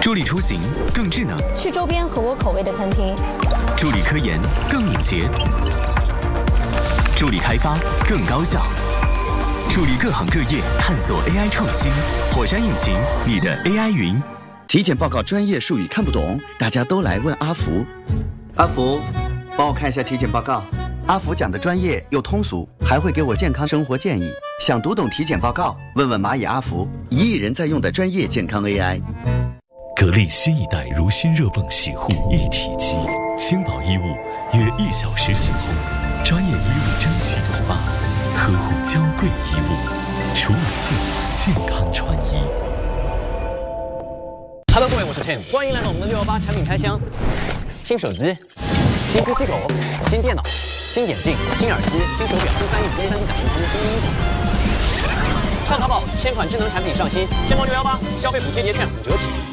助力出行更智能， 去周边合我口味的餐厅； 助力科研更敏捷，助力开发更高效，助力各行各业探索 AI 创新。火山引擎，你的 AI 云。 体检报告专业术语看不懂，大家都来问阿福。阿福，帮我看一下体检报告。阿福讲的专业又通俗，还会给我健康生活建议。想读懂体检报告，问问蚂蚁阿福，1亿人在用的专业健康 AI。 格力新一代如新热泵洗护一体机，轻薄衣物约1小时洗护，专业衣物蒸汽 SPA， 呵护娇贵衣物，除了健康穿衣。 Hello， 各位，我是 Tim， 欢迎来到我们的618产品开箱。新手机、新呼吸口、新电脑、新眼镜、新耳机、新手表、新翻译机、新打印机、新衣服。上淘宝，1000款智能产品上新，天猫618消费补贴节券5折起。